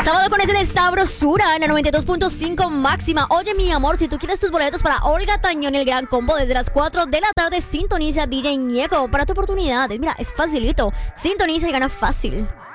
Sábado con ese de sabrosura en la 92.5 máxima. Oye, mi amor, si tú quieres tus boletos para Olga Tañón y el Gran Combo desde las 4 de la tarde, sintoniza DJ Ñeco para tu oportunidad. Mira, es facilito. Sintoniza y gana fácil.